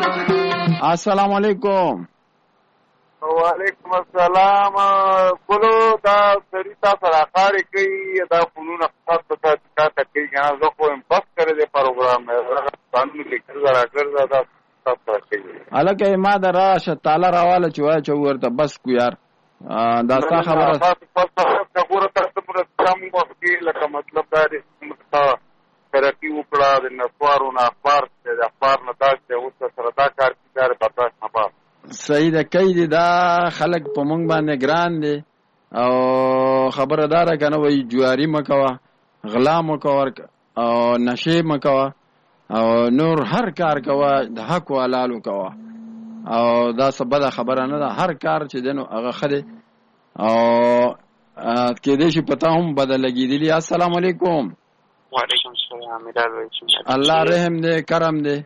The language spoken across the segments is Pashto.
السلام علیکم. وعلیکم السلام. کولو دا سړي تاسو راخارې کوي دا فنونه خاص ته تاسو کوي کنه زه خو هم بس کړی دی پروګرام قانون لیکل راګرځا دا تاسو کوي الکه ما دراشه تعالی راواله چې وای چې ورته بس کو یار دا ستا خبره تاسو خبره تاسو پر کم وخت لکه مطلب دا دی ترقی وکړه د نسوارو نه اخبار د اخبار نه داسې اوس سره دا کار کیدار برداشت نه پات صحیح ده کوي دا خلک په مونږ باندې ګران دي او خبردار کنه وای جواری مکوا غلا مکور او نشه مکوا او نور هر کار کوا د حق او حلال کوا او دا سبا خبره نه ده هر کار چې دنو هغه خره او کې دې شي پتا هم بدل لګیدلی. السلام علیکم. وعلیکم السلام. الله رحم دې کرم دې.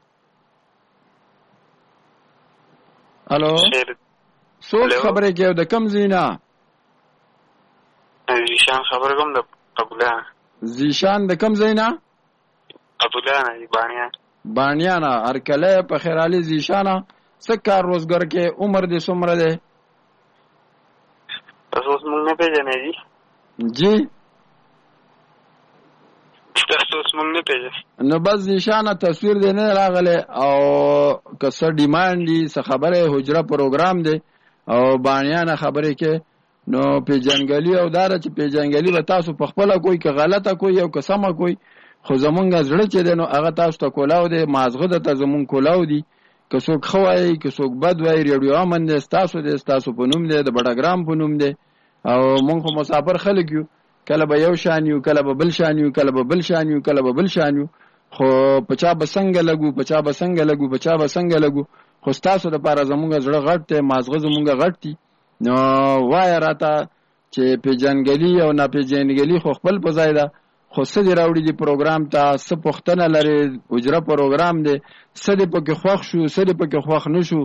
الو څوک خبرې کوي د کم زینا؟ زیشان خبر کوم د ابولا. زیشان د کم زینا؟ ابولا نه بانیا. بانیا نه ارکله په خیرالي زیشانه څه کار روزګار کې عمر دې څومره ده؟ تاسو موږ نه پیژنې جی تاسو موږ نه پیژنې نو بس نشانه تصویر دی نه راغله او کسر ډیماند دي څه خبره حجره پروګرام دی او باندې خبره کې نو پیجنګلی او دار چې پیجنګلی به تاسو په خپل کوئی که غلطه کوئی او که سمه کوئی خو زمونږ زړه چې دی نو هغه تاسو ته کولاو دی مازغه د ته زمون کولاو دی که څوک خوای که څوک بد وای ریډیو امن دی تاسو په نوم دی د بډاګرام په نوم دی او مونږ خو مسافر خلک یو کله به یو شان یو کله به بل شان یو کله به بل شان یو کله به بل شان یو خو پچا بسنګ لګو خو تاسو د پاره زمونږ زړه غټ ته مازغه زمونږ غټ دي نو وای راته چې پیجنګلی او نه پیجنګلی خو خپل په ځای ده خو سدي راوړي دی پروګرام ته سپختنه لري اجره پروګرام دی سدي پکې خوښ شو سدي پکې خوښ نشو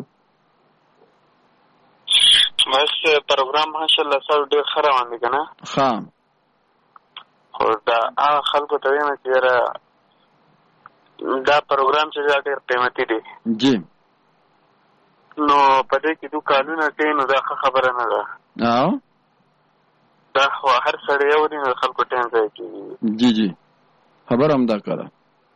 بس پروګرام ماشاءالله سره ډېر خروان دي کنه ها خو دا خلکو ته وایم چې دا پروګرام چې ډېر قیمتي دی جی نو په دې کې دوه کالونه کوي نو دا خبره نه ده او دا خو هر سړی یو دی نو خلکو ټیم ځای کېږي جی جی خبر هم دا کړه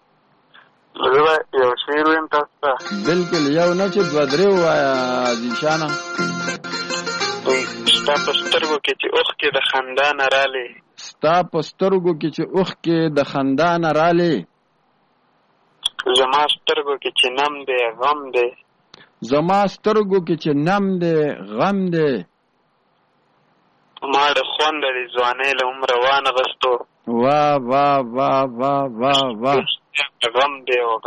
یو شعر ویم تاسو ته بلکل یو نه چې دوه درې ووایه ذیشانه ستا په سترګو کې چې اوښکې د خندا نه رالې زما سترګو کې چې نم دی غم دی ما د خوند د ځوانۍ له عمره وانغستو وا وا وا وا وا وا غم دی او